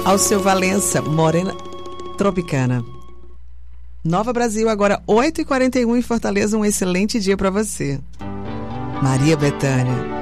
Alceu Valença, Morena Tropicana. Nova Brasil, agora 8h41 em Fortaleza. Um excelente dia para você. Maria Bethânia.